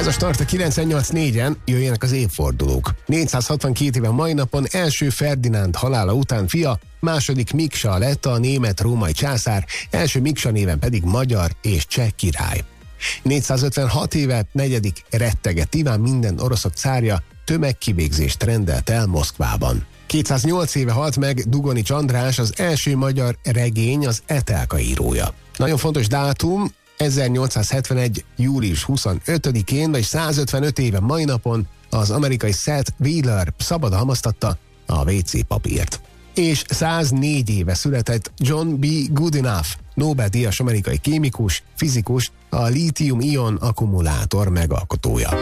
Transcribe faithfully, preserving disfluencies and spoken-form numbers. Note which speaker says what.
Speaker 1: a start a kilencvennyolc négyen, jöjjenek az évfordulók. négyszázhatvankét éve mai napon első Ferdinánd halála után fia, második Miksa lett a német-római császár, első Miksa néven pedig magyar és cseh király. négyszázötvenhat éve negyedik Retteget Iván, minden oroszok cárja, tömegkivégzést rendelt el Moszkvában. kétszáznyolc éve halt meg Dugonics András, az első magyar regény, az Etelka írója. Nagyon fontos dátum, ezernyolcszázhetvenegy. július huszonötödikén, vagy százötvenöt éve mai napon az amerikai Seth Wheeler szabadalmaztatta a vé cé papírt. És száznégy éve született John B. Goodenough, Nobel-díjas amerikai kémikus, fizikus, a lítium-ion akkumulátor megalkotója.